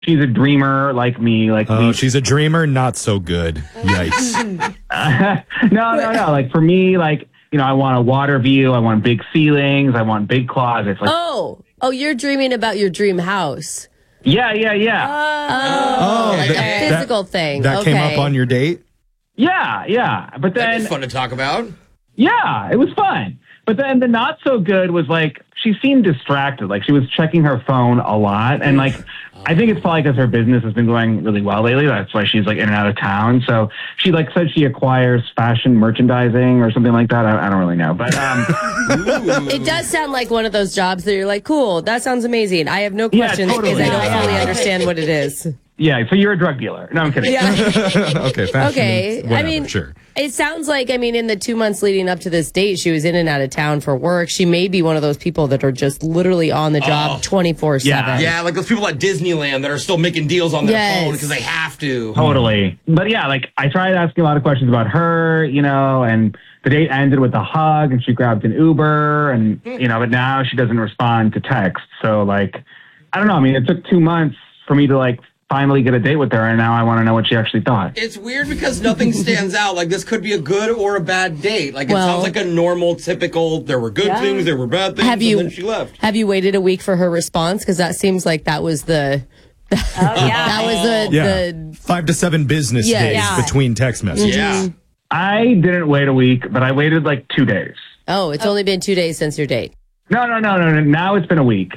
she's a dreamer like me. Like Oh, she's a dreamer, not so good. Yikes. No. Like for me, like, I want a water view. I want big ceilings. I want big closets. Like, Oh, you're dreaming about your dream house. yeah. Like a physical thing. That came up on your date? Yeah. But then, That'd be fun to talk about. yeah, it was fun. But then the not so good was like, she seemed distracted. Like she was checking her phone a lot. And like, I think it's probably because her business has been going really well lately. That's why she's like in and out of town. So she like said she acquires fashion merchandising or something like that. I don't really know. But It does sound like one of those jobs that you're like, cool, that sounds amazing. I have no questions totally. because I don't fully understand what it is. yeah, so you're a drug dealer. No, I'm kidding. Okay, fashion. Okay. Whatever, sure. It sounds like, in the 2 months leading up to this date, she was in and out of town for work. She may be one of those people that are just literally on the job 24/7. Yeah, like those people at Disneyland that are still making deals on their phone because they have to. Totally. But yeah, like I tried asking a lot of questions about her, and the date ended with a hug and she grabbed an Uber and, but now she doesn't respond to text. So like, I don't know. It took 2 months for me to like finally get a date with her, and now I want to know what she actually thought. It's weird because nothing stands out. Like, this could be a good or a bad date. Like, it sounds like a normal, typical, there were good things, there were bad things, and then she left. Have you waited a week for her response? Because that seems like that was the... that was the 5 to 7 business days between text messages. Yeah. I didn't wait a week, but I waited like 2 days. Oh, it's only been 2 days since your date. No. Now it's been a week.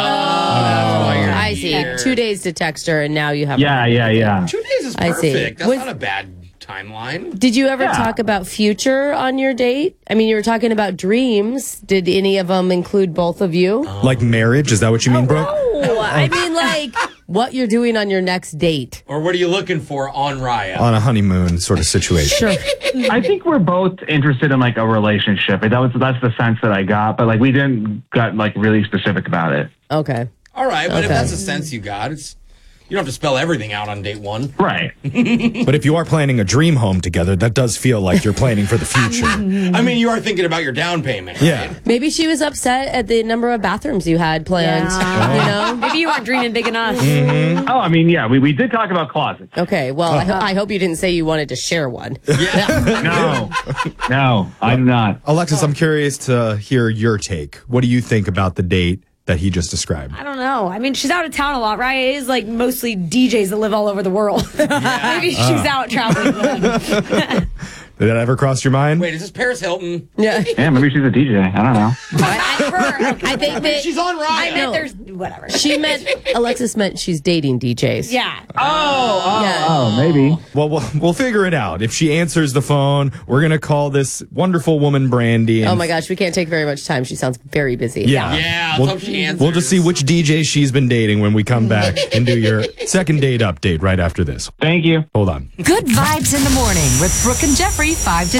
I see. 2 days to text her, and now you have... Yeah. 2 days is I see. perfect. That's not a bad timeline. Did you ever talk about future on your date? You were talking about dreams. Did any of them include both of you? Like marriage? Is that what you mean, Brooke? No, like what you're doing on your next date. Or what are you looking for on Raya? On a honeymoon sort of situation. Sure. I think we're both interested in like a relationship. That's the sense that I got, but like we didn't got like really specific about it. Okay. All right, but if that's the sense you got, you don't have to spell everything out on date one. Right. But if you are planning a dream home together, that does feel like you're planning for the future. You are thinking about your down payment. Right? Yeah. Maybe she was upset at the number of bathrooms you had planned. Maybe you weren't dreaming big enough. Oh, we did talk about closets. Okay, well, I hope you didn't say you wanted to share one. No, I do not. Alexis, I'm curious to hear your take. What do you think about the date that he just described? I don't know. She's out of town a lot, right? It is like mostly DJs that live all over the world. Maybe she's out traveling. Did that ever cross your mind? Wait, is this Paris Hilton? Yeah. Yeah, maybe she's a DJ. I don't know. I think that She's on Raya. I meant there's whatever. Alexis meant she's dating DJs. Yeah. Oh, maybe. Well, we'll figure it out. If she answers the phone, we're going to call this wonderful woman, Brandy. Oh my gosh, we can't take very much time. She sounds very busy. Yeah. Let's hope she answers. We'll just see which DJ she's been dating when we come back and do your second date update right after this. Thank you. Hold on. Good vibes in the morning with Brooke and Jeffrey, 5 to